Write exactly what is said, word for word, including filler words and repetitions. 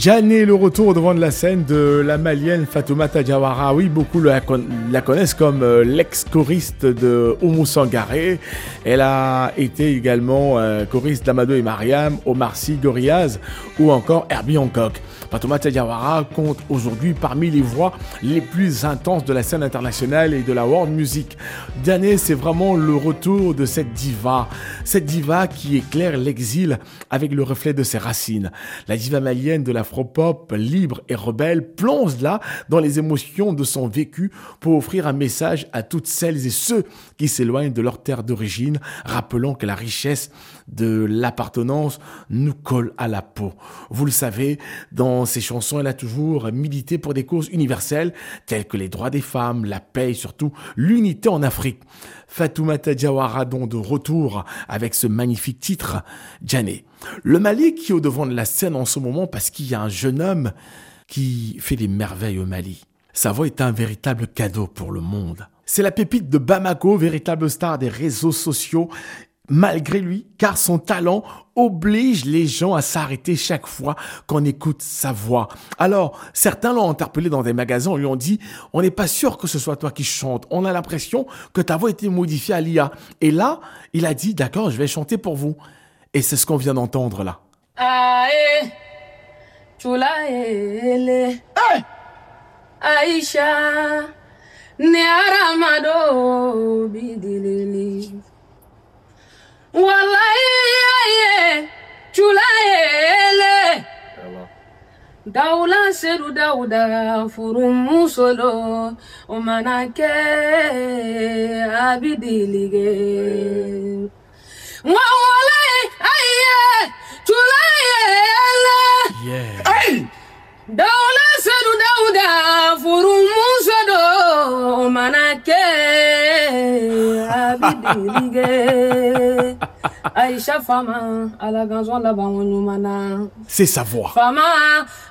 Djané, le retour devant de la scène de la malienne Fatoumata Diawara. Oui, beaucoup la, con- la connaissent comme euh, l'ex-choriste de Oumou Sangaré. Elle a été également euh, choriste d'Amadou et Mariam, Omar Sy, Gorillaz ou encore Herbie Hancock. Fatoumata Diawara compte aujourd'hui parmi les voix les plus intenses de la scène internationale et de la world music. Djané, c'est vraiment le retour de cette diva. Cette diva qui éclaire l'exil avec le reflet de ses racines. La diva malienne de l'afropop, libre et rebelle, plonge là dans les émotions de son vécu pour offrir un message à toutes celles et ceux qui s'éloignent de leur terre d'origine, rappelant que la richesse de l'appartenance nous colle à la peau. Vous le savez, dans ses chansons, elle a toujours milité pour des causes universelles telles que les droits des femmes, la paix et surtout l'unité en Afrique. Fatoumata Diawara donc de retour avec ce magnifique titre, Djané. Le Mali qui est au devant de la scène en ce moment parce qu'il y a un jeune homme qui fait des merveilles au Mali. Sa voix est un véritable cadeau pour le monde. C'est la pépite de Bamako, véritable star des réseaux sociaux, malgré lui, car son talent oblige les gens à s'arrêter chaque fois qu'on écoute sa voix. Alors, certains l'ont interpellé dans des magasins, on lui ont dit « On n'est pas sûr que ce soit toi qui chantes, on a l'impression que ta voix a été modifiée à l'I A. » Et là, il a dit « D'accord, je vais chanter pour vous. » Et c'est ce qu'on vient d'entendre là. Aïe, Chulaele, Aïcha, Nearamado, Bidilili. Wallahi, Chulaele, Daula Seru Dauda, Furum Solo, Omanake, Abidilige. Wallahi, aye, Chulaele. Yeah. Hey! Daula Seru Dauda, Furum Solo, Omanake, Abidilige. Aïcha Fama, à la ganzon la bangonumana. C'est sa voix. Fama,